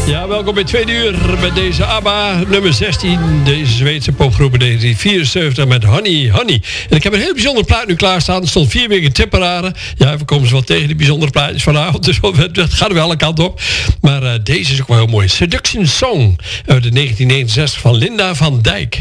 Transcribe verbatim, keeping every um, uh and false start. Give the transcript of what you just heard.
Ja, welkom bij tweede uur met deze ABBA nummer zestien. Deze Zweedse popgroep in negentien vierenzeventig met Honey, Honey. En ik heb een heel bijzondere plaat nu klaarstaan. Er stond vier weken tipparade. Ja, we komen ze wel tegen die bijzondere plaatjes vanavond. Dus dat gaat wel alle kant op. Maar uh, deze is ook wel heel mooi. Seduction Song uit de negentien negenenzestig van Linda van Dijk.